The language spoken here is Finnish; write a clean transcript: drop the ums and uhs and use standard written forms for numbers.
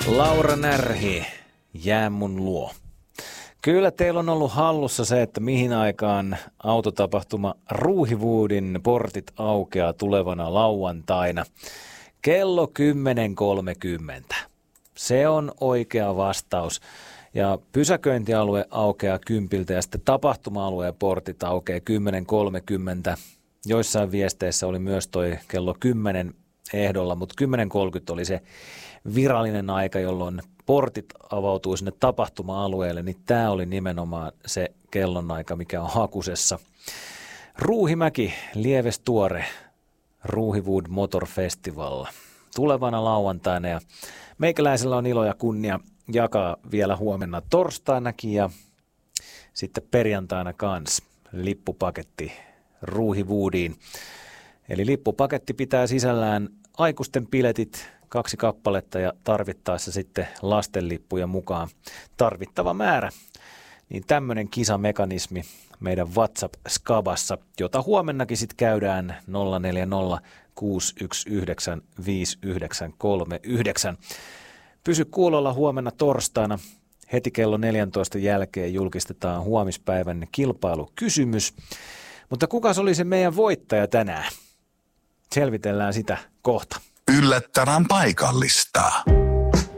Laura Närhi, jää mun luo. Kyllä teillä on ollut hallussa se, että mihin aikaan autotapahtuma Ruuhiwoodin portit aukeaa tulevana lauantaina. Kello 10.30. Se on oikea vastaus. Ja pysäköintialue aukeaa 10 ja sitten tapahtuma-alueen portit aukeaa 10.30. Joissain viesteissä oli myös toi kello 10 ehdolla, mutta 10.30 oli se virallinen aika, jolloin portit avautuu sinne tapahtuma-alueelle, niin tämä oli nimenomaan se kellonaika, mikä on hakusessa. Ruuhimäki, lieves tuore Ruuhiwood Motor Festival tulevana lauantaina ja meikäläisellä on ilo ja kunnia jakaa vielä huomenna torstainakin ja sitten perjantaina kans lippupaketti Ruuhiwoodiin. Eli lippupaketti pitää sisällään aikuisten piletit, 2 kappaletta ja tarvittaessa sitten lastenlippuja mukaan tarvittava määrä. Niin tämmöinen kisamekanismi meidän WhatsApp-skabassa, jota huomennakin sitten käydään 040 619 5939. Pysy kuulolla huomenna torstaina. Heti kello 14 jälkeen julkistetaan huomispäivän kilpailukysymys. Mutta kukas oli se meidän voittaja tänään? Selvitellään sitä kohta. Yllättävän paikallista.